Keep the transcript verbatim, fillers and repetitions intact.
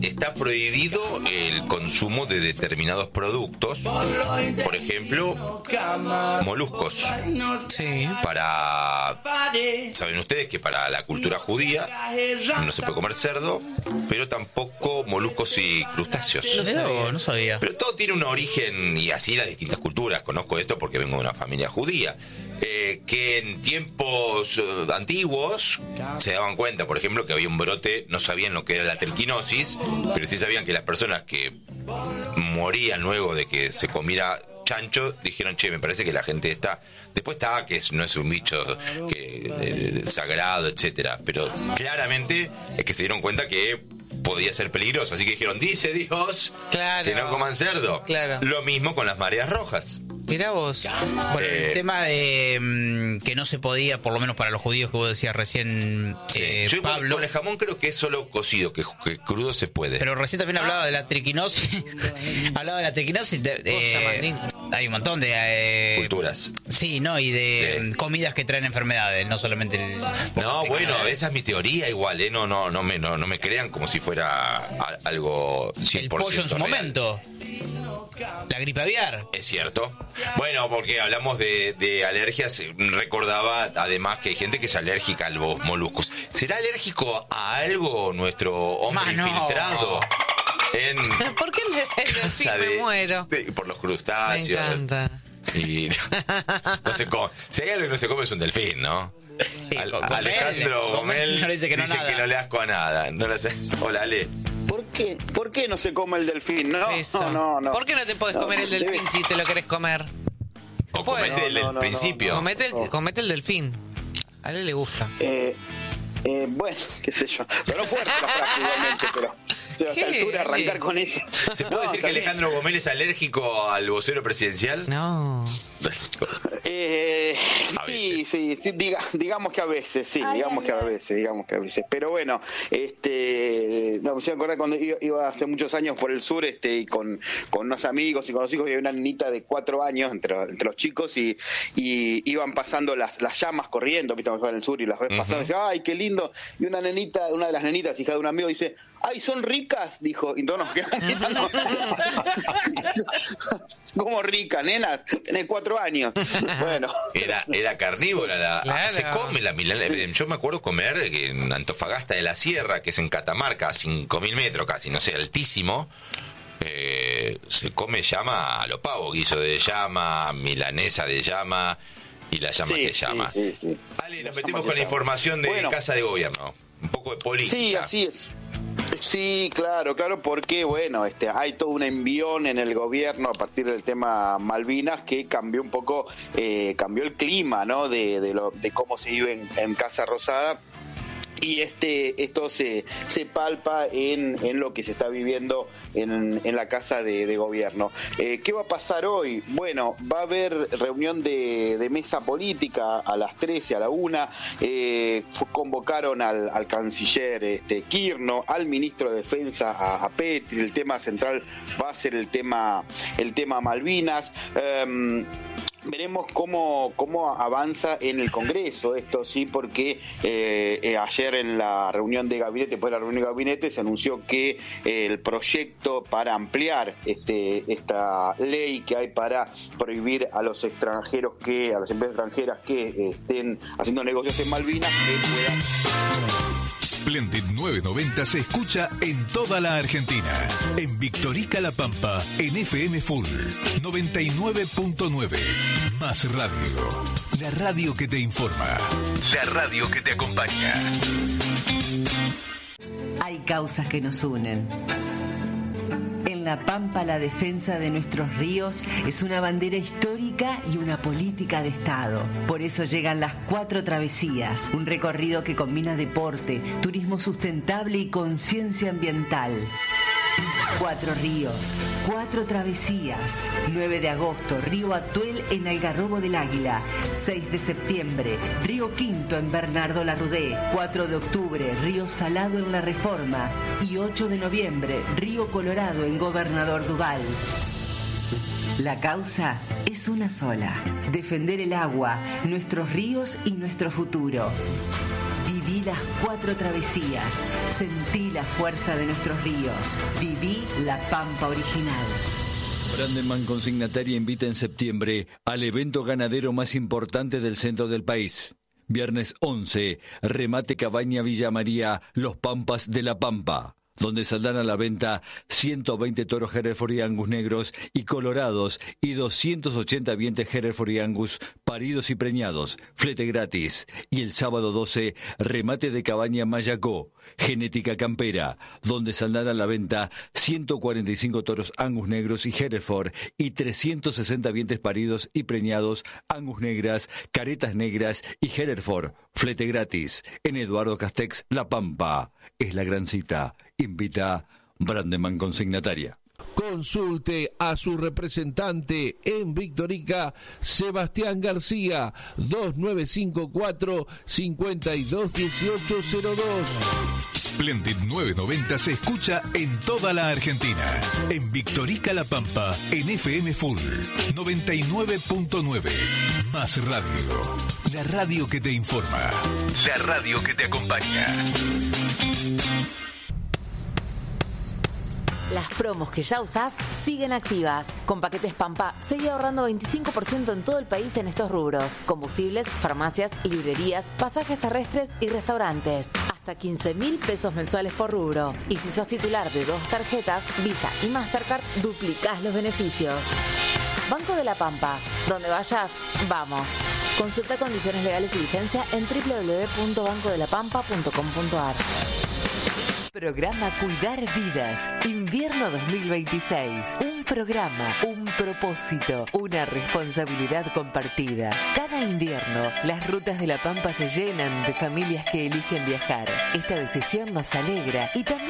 está prohibido el consumo de determinados productos, por ejemplo, moluscos. Sí. Para, saben ustedes que para la cultura judía no se puede comer cerdo, pero tampoco moluscos y crustáceos. No sabía. No sabía. Pero todo tiene un origen, y así las distintas culturas. Conozco esto porque vengo de una familia judía. Eh, que en tiempos eh, antiguos se daban cuenta, por ejemplo, que había un brote, no sabían lo que era la triquinosis, pero sí sabían que las personas que morían luego de que se comiera chancho, dijeron, che, me parece que la gente está... Después está que es, no es un bicho que, eh, sagrado, etcétera, pero claramente es que se dieron cuenta que podía ser peligroso, así que dijeron, dice Dios, claro, que no coman cerdo. Claro. Lo mismo con las mareas rojas. Mirá vos. Bueno, Eh, el tema de mmm, que no se podía, por lo menos para los judíos que vos decías recién, Sí. eh, Yo igual Pablo. con el jamón creo que es solo cocido, que, que crudo se puede. Pero recién también hablaba de la triquinosis. Hablaba de la triquinosis. De, de- hay un montón de eh, Culturas. Sí, no, y de Sí. mm, comidas que traen enfermedades, no solamente el. No, bueno, esa es mi teoría igual, ¿eh? No, no, no me, no, no me crean como si fuera a- algo cien por ciento El pollo en su real. momento. La gripe aviar. Es cierto. Bueno, porque hablamos de, de alergias, recordaba además que hay gente que es alérgica a los moluscos. ¿Será alérgico a algo nuestro hombre Más no. infiltrado? En ¿Por qué le, le sí, casa me de- muero? de- por los Me crustáceos. encanta. Y no se come. Si hay algo que no se come es un delfín, ¿no? Sí, Al- Gomel, Alejandro Gomel Gomel no le dice que no dice nada. que no le asco a nada. No lo sé. Hola, Ale. ¿Por qué? ¿Por qué no se come el delfín? No, Eso. no, no. ¿Por qué no te podés No, comer el delfín debe- si te lo querés comer? O puede. comete el No, del no, no, principio. no. Comete el, comete el delfín. A él le gusta. Eh, eh, bueno, qué sé yo. Sonó fuerte la frase igualmente, pero a esta ¿Qué? altura arrancar con eso. ¿Se puede No, decir que también. Alejandro Gomel es alérgico al vocero presidencial? No. Eh, A sí, veces. sí, sí, diga, digamos que a veces, sí, digamos que a veces, digamos que a veces. Pero bueno, este, no, me hacía acordar cuando iba, iba hace muchos años por el sur, este, y con, con unos amigos y con los hijos, y había una niñita de cuatro años entre, entre los chicos y, y iban pasando las, las llamas corriendo, viste, en el sur y las ves pasando, y decía, ay, qué lindo. Y una nenita, una de las nenitas, hija de un amigo, dice, ay, son ricas, dijo, y todos nos quedamos mirando. ¿Cómo rica, nena? Tenés cuatro años. Bueno. Era, era carnívora. La, Claro. Se come la milanesa. Yo me acuerdo comer en Antofagasta de la Sierra, que es en Catamarca, a cinco mil metros casi, no sé, altísimo. Eh, se come llama a lo pavo, guiso de llama, milanesa de llama y la llama Sí, que llama. sí, sí, sí. Ale, nos La metemos llama con que la llama. información de Bueno. Casa de Gobierno. Un poco de política. Sí, así es. Sí, claro, claro, porque bueno, este, hay todo un envión en el gobierno a partir del tema Malvinas que cambió un poco, eh, cambió el clima, ¿no? De, de, lo, de cómo se vive en, en Casa Rosada. Y este esto se, se palpa en, en lo que se está viviendo en, en la Casa de, de Gobierno. Eh, ¿Qué va a pasar hoy? Bueno, va a haber reunión de, de mesa política a las trece, a la una. Eh, fu- convocaron al, al canciller este, Kirchner, al ministro de Defensa, a, a Petri. El tema central va a ser el tema, el tema Malvinas. Um, Veremos cómo, cómo avanza en el Congreso esto, sí, porque eh, eh, ayer en la reunión de gabinete, después de la reunión de gabinete, se anunció que eh, el proyecto para ampliar este esta ley que hay para prohibir a los extranjeros que, a las empresas extranjeras que eh, estén haciendo negocios en Malvinas, que puedan. Splendid novecientos noventa se escucha en toda la Argentina. En Victorica La Pampa, en F M Full noventa y nueve punto nueve. Más radio. La radio que te informa. La radio que te acompaña. Hay causas que nos unen. En La Pampa, la defensa de nuestros ríos es una bandera histórica y una política de Estado. Por eso llegan las Cuatro Travesías, un recorrido que combina deporte, turismo sustentable y conciencia ambiental. Cuatro ríos, cuatro travesías. nueve de agosto, Río Atuel en Algarrobo del Águila. seis de septiembre, Río Quinto en Bernardo Larrudé. cuatro de octubre, Río Salado en La Reforma. Y ocho de noviembre, Río Colorado en Gobernador Duval. La causa es una sola: defender el agua, nuestros ríos y nuestro futuro. Viví las cuatro travesías, sentí la fuerza de nuestros ríos, viví la Pampa original. Brandeman Consignataria invita en septiembre al evento ganadero más importante del centro del país. Viernes once, remate Cabaña Villa María, Los Pampas de la Pampa, donde saldrán a la venta ciento veinte toros Hereford y Angus negros y colorados y doscientos ochenta vientres Hereford y Angus paridos y preñados, flete gratis. Y el sábado doce, remate de Cabaña Mayacó, genética campera, donde saldrán a la venta ciento cuarenta y cinco toros Angus negros y Hereford y trescientos sesenta vientres paridos y preñados, Angus negras, caretas negras y Hereford, flete gratis. En Eduardo Castex, La Pampa. Es la gran cita. Invita Brandeman Consignataria. Consulte a su representante en Victorica, Sebastián García, dos nueve cinco cuatro, cinco dos uno ocho cero dos. Splendid novecientos noventa se escucha en toda la Argentina. En Victorica La Pampa, en F M Full noventa y nueve punto nueve. Más radio. La radio que te informa. La radio que te acompaña. Las promos que ya usás siguen activas. Con paquetes Pampa, seguí ahorrando veinticinco por ciento en todo el país en estos rubros. Combustibles, farmacias, librerías, pasajes terrestres y restaurantes. Hasta quince mil pesos mensuales por rubro. Y si sos titular de dos tarjetas, Visa y Mastercard, duplicás los beneficios. Banco de la Pampa. Donde vayas, vamos. Consulta condiciones legales y vigencia en doble u doble u doble u punto banco de la pampa punto com punto a r. Programa Cuidar Vidas, invierno dos mil veintiséis. Un programa, un propósito, una responsabilidad compartida. Cada invierno, las rutas de La Pampa se llenan de familias que eligen viajar. Esta decisión nos alegra y también